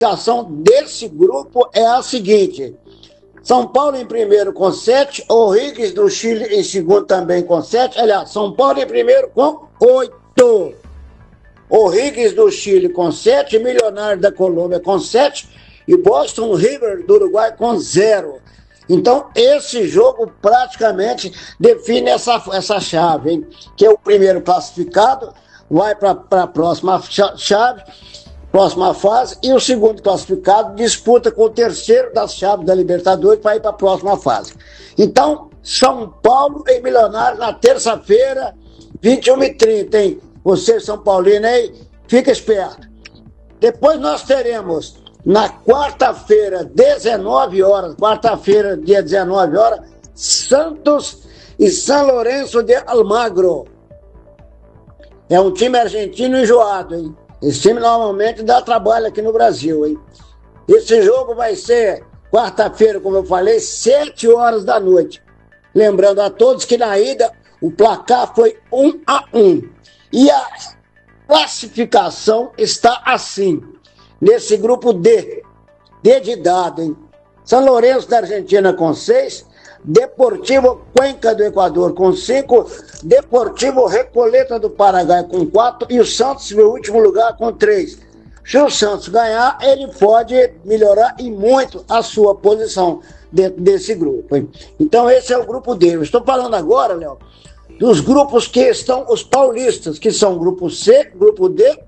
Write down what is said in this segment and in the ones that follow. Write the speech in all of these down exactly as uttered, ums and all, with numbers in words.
classificação desse grupo é a seguinte: São Paulo em primeiro com sete, O'Higgins do Chile em segundo também com sete, aliás, São Paulo em primeiro com oito, O'Higgins do Chile com sete, Milionário da Colômbia com sete e Boston River do Uruguai com zero. Então, esse jogo praticamente define essa, essa chave, hein? Que é o primeiro classificado, vai para a próxima chave, próxima fase, e o segundo classificado disputa com o terceiro das chaves da Libertadores para ir para a próxima fase. Então, São Paulo e Milionário na terça-feira, vinte e uma e trinta, hein? Você, São Paulino, aí, fica esperto. Depois nós teremos, na quarta-feira, dezenove horas, quarta-feira, dia dezenove horas, Santos e São Lourenço de Almagro. É um time argentino enjoado, hein? Esse time normalmente dá trabalho aqui no Brasil, hein? Esse jogo vai ser quarta-feira, como eu falei, sete horas da noite. Lembrando a todos que na ida o placar foi um a um. E a classificação está assim, nesse grupo D, D de dado, hein? São Lourenço da Argentina com seis, Deportivo Cuenca do Equador com cinco, Deportivo Recoleta do Paraguai com quatro e o Santos no último lugar com três. Se o Santos ganhar, ele pode melhorar e muito a sua posição dentro desse grupo, hein? Então esse é o grupo D. Eu estou falando agora, Léo, dos grupos que estão os paulistas, que são grupo C, grupo D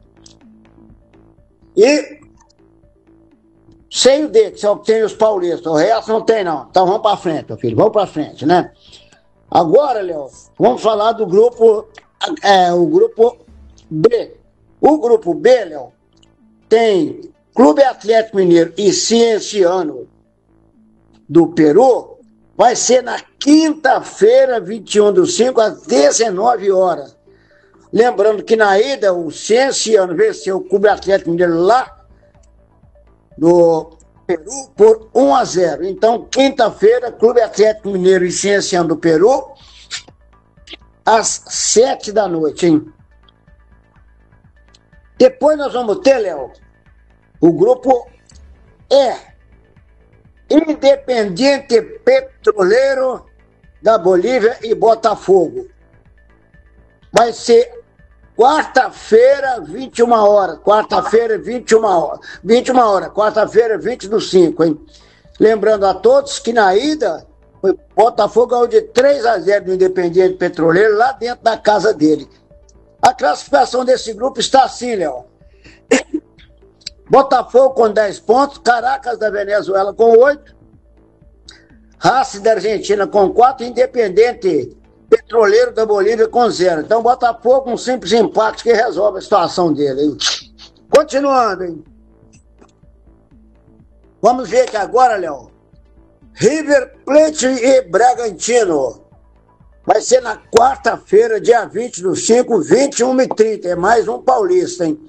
e sem o D, que só tem os paulistas, o resto não tem não. Então vamos para frente, meu filho, vamos para frente, né? Agora, Léo, vamos falar do grupo, é, o grupo B. O grupo B, Léo, tem Clube Atlético Mineiro e Cienciano do Peru. Vai ser na quinta-feira, vinte e um do cinco, às dezenove horas. Lembrando que na ida o Cienciano venceu o Clube Atlético Mineiro lá no Peru por um a zero. Então, quinta-feira, Clube Atlético Mineiro e Cienciano do Peru, às sete da noite, hein? Depois nós vamos ter, Léo, o grupo E, Independiente Petroleiro da Bolívia e Botafogo. Vai ser quarta-feira, vinte e uma horas. Quarta-feira, vinte e uma horas. vinte e uma horas. Quarta-feira, vinte do cinco, hein? Lembrando a todos que na ida, o Botafogo ganhou de três a zero do Independiente Petroleiro lá dentro da casa dele. A classificação desse grupo está assim, Léo. Botafogo com dez pontos, Caracas da Venezuela com oito, Racing da Argentina com quatro, Independente Petroleiro da Bolívia com zero. Então, Botafogo, um simples empate que resolve a situação dele, hein? Continuando, hein? Vamos ver aqui agora, Léo. River Plate e Bragantino. Vai ser na quarta-feira, dia vinte do cinco, vinte e uma e trinta. É mais um paulista, hein?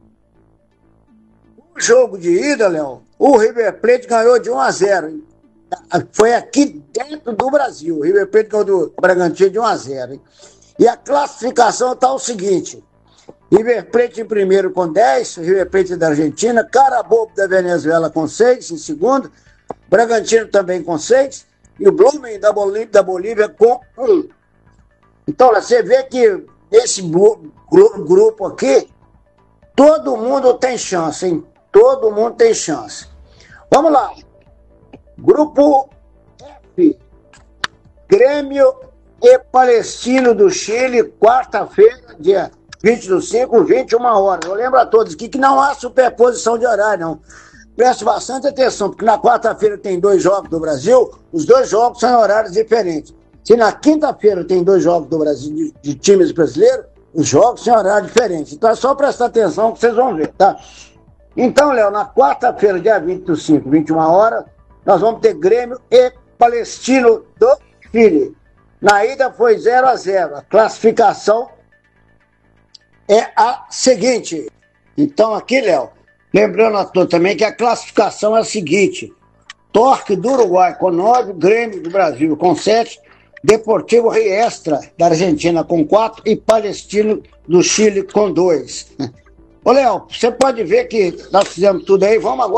O jogo de ida, Léo, o River Plate ganhou de um a zero, hein? Foi aqui dentro do Brasil. O River Plate ganhou do Bragantino de um a zero, hein? E a classificação está o seguinte: River Plate em primeiro com dez, River Plate da Argentina, Carabobo da Venezuela com seis em segundo, Bragantino também com seis e o Blooming da Bolívia, da Bolívia com um. Então você vê que esse grupo aqui, todo mundo tem chance, hein? Todo mundo tem chance. Vamos lá. Grupo F, Grêmio e Palestino do Chile, quarta-feira, dia vinte do cinco, vinte e uma horas. Eu lembro a todos aqui que não há superposição de horário, não. Preste bastante atenção, porque na quarta-feira tem dois jogos do Brasil, os dois jogos são em horários diferentes. Se na quinta-feira tem dois jogos do Brasil, de, de times brasileiros, os jogos são em horários diferentes. Então é só prestar atenção que vocês vão ver, tá? Então, Léo, na quarta-feira, dia vinte do cinco, vinte e uma horas, nós vamos ter Grêmio e Palestino do Chile. Na ida foi zero a zero. A classificação é a seguinte. Então aqui, Léo, lembrando a todos também que a classificação é a seguinte: Torque do Uruguai com nove, Grêmio do Brasil com sete, Deportivo Riestra da Argentina com quatro e Palestino do Chile com dois. Ô, Léo, você pode ver que nós fizemos tudo aí, vamos agora.